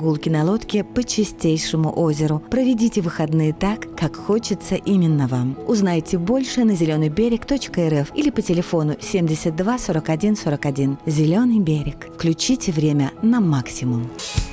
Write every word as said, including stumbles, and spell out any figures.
прогулки на лодке по чистейшему озеру. Проведите выходные так, как хочется именно вам. Узнайте больше на зеленый берег точка эр эф или по телефону семьдесят два сорок один сорок один. «Зеленый берег». Включите время на максимум.